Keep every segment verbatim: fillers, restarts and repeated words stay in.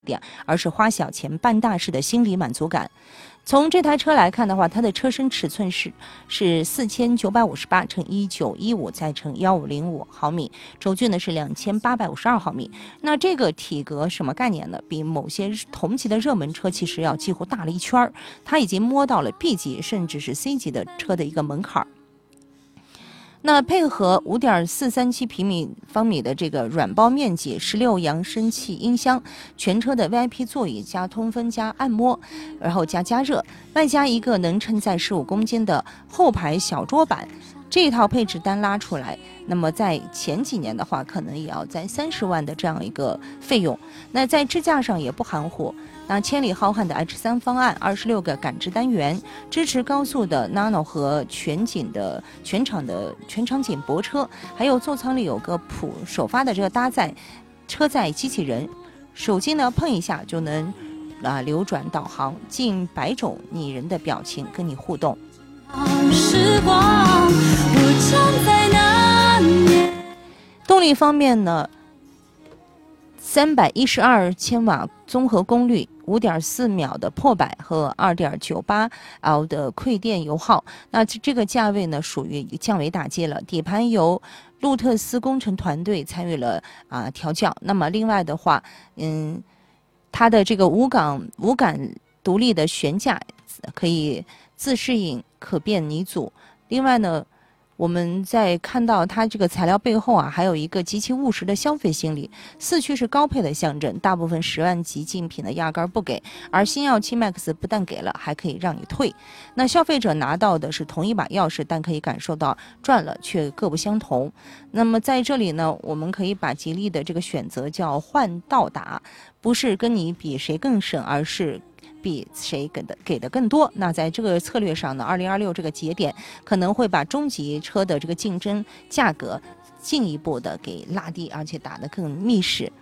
点，而是花小钱办大事的心理满足感。从这台车来看的话，它的车身尺寸是是四千九百五十八乘一九一五再乘幺五零五毫米，轴距呢是两千八百五十二毫米。那这个体格什么概念呢？比某些同级的热门车其实要几乎大了一圈，它已经摸到了 B 级甚至是 C 级的车的一个门槛。那配合 五点四三七平米方米的这个软包面积，十六扬声器音箱，全车的 V I P 座椅加通风加按摩，然后加加热，外加一个能承载十五公斤的后排小桌板。这一套配置单拉出来，那么在前几年的话，可能也要在三十万的这样一个费用。那在支架上也不含糊，那千里浩瀚的 H 三 方案，二十六个感知单元，支持高速的 Nano 和全景的全场的全场景泊车，还有座舱里有个普首发的这个搭载车载机器人，手机呢碰一下就能啊流转导航，近百种拟人的表情跟你互动。时光，我站在那年。动力方面呢，三百一十二千瓦综合功率，五点四秒的破百和二点九八 L 的馈电油耗。那这个价位呢，属于降维打击了。底盘由路特斯工程团队参与了啊调教。那么另外的话，嗯，它的这个无感无感独立的悬架可以自适应可变泥组。另外呢，我们在看到它这个材料背后啊，还有一个极其务实的消费心理。四驱是高配的象征，大部分十万级竞品呢压根儿不给，而星耀七 Max 不但给了，还可以让你退。那消费者拿到的是同一把钥匙，但可以感受到赚了却各不相同。那么在这里呢，我们可以把吉利的这个选择叫换道打，不是跟你比谁更省，而是比谁给的给的更多。那在这个策略上呢，二零二六这个节点可能会把中级车的这个竞争价格进一步的给拉低，而且打得更密实。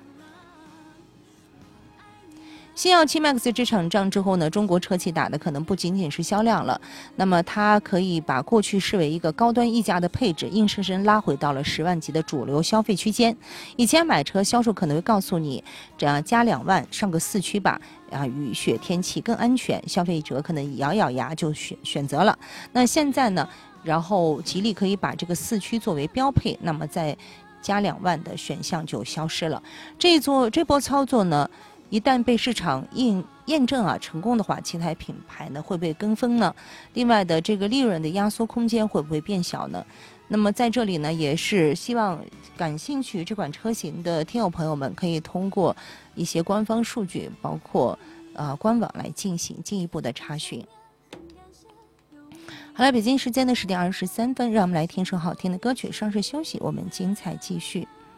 星耀七 Max 这场仗之后呢，中国车企打的可能不仅仅是销量了，那么它可以把过去视为一个高端溢价的配置，硬生生拉回到了十万级的主流消费区间。以前买车销售可能会告诉你，这样加两万上个四驱吧，啊，雨雪天气更安全，消费者可能咬咬牙就选选择了。那现在呢，然后吉利可以把这个四驱作为标配，那么再加两万的选项就消失了。这一做这波操作呢，一旦被市场验验证啊成功的话，其他品牌呢会不会跟风呢？另外的这个利润的压缩空间会不会变小呢？那么在这里呢，也是希望感兴趣这款车型的听友朋友们可以通过一些官方数据，包括呃官网来进行进一步的查询。好了，北京时间的十点二十三分，让我们来听首好听的歌曲，稍事休息，我们精彩继续。